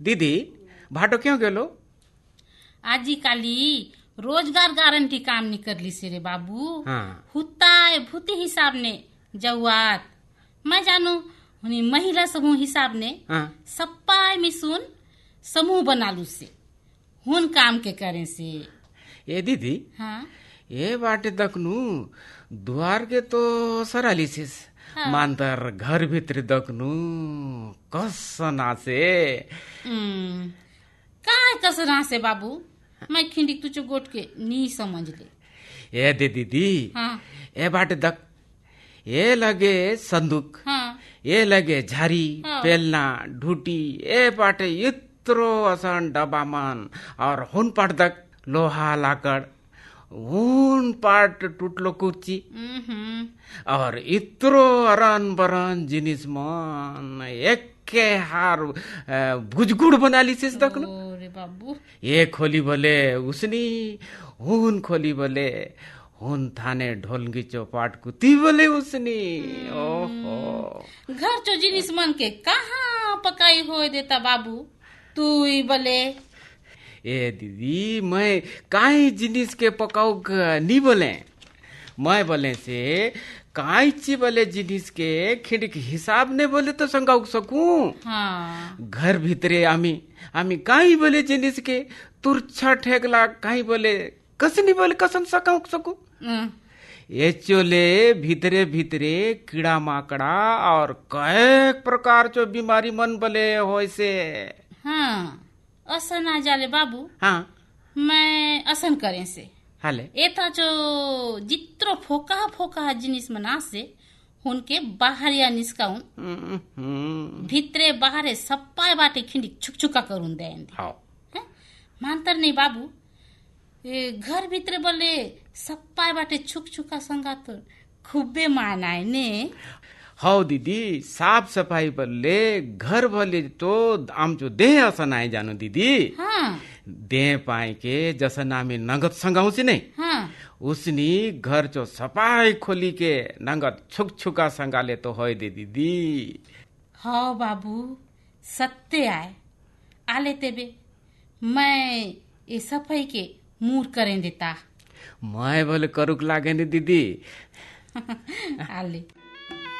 दीदी भाटो क्यों गेलो? आजी काली रोजगार गारंटी काम नहीं करली से रे बाबू। हाँ। हुत्ताय भूती हिसाब ने जवात मैं जानू महिला समूह हिसाब ने हाँ। सप्पाय मिसुन समूह बनालू से हुन काम के करे से। ए दीदी हाँ ये बाटे दखनु द्वार के तो सरालिसिस हाँ। मानतर घर भीतर दखनु कसना से काय कसना से बाबू मैं खिंडिक तुझे गोट के नी समझ ले। ए दीदी हाँ ए बाटे दक ये लगे संदूक हाँ ये लगे झारी हाँ। पेलना ढूटी ए पाटे इत्रो असन डब्बा मन और हुन पाट दक लोहा लाकड़ हुन पाट टूटलो कुर्ची और इत्रो अरन बरन जिनिस मन एक के हार भुजगुड़ बना लिसिस दकनो। रे बाबू ये खोली बोले उसनी हुन खोली बोले हुन थाने ढोलगी चौपाट कुती बोले उसनी। ओहो घर चो जिनिस मन के कहाँ पकाई हो देता बाबू तू ही बोले। ए दीदी मैं काई जिनिस के पकाऊ नहीं बोले मैं बोले से काई ची बोले जिनिस के खिड़क हिसाब ने बोले तो संगाऊ सकूं। हाँ घर भीतरे आमी काई बोले जिनिस के तुरछा ठेकला काई बोले कसनी बोले कसन सकाऊ सकूं। ये चोले भीतरे भीतरे कीड़ा माकड़ा और कई प्रकार चो बीमारी मन बोले हो से। हाँ असन आ जाले बाबू। हाँ मैं असन करे से हाले एता जो जित्रो फोका फोका जिनिस मना से उनके बाहर या निस्काउन भीतरे बाहरे सप्पाय बाटे खिंडी छुकछुका करून दे मानतर नहीं बाबू। घर भीतरे बोले सप्पाय बाटे छुकछुका संगा तो खूबे मानाय ने। हाँ दीदी साफ सफाई बोले घर बोले तो आम जो देह असन आए जानो दीदी। हाँ देह पाए के जसन आमी नगद संगाऊ से नहीं हाँ उसनी घर चो सफाई खोली के नगद छुक छुका संगाले तो होय दे दीदी। हाँ बाबू सत्य आए आले तेबे मैं ये सफाई के मूर करें देता। मैं बोले करुक लागे नहीं दीदी। आले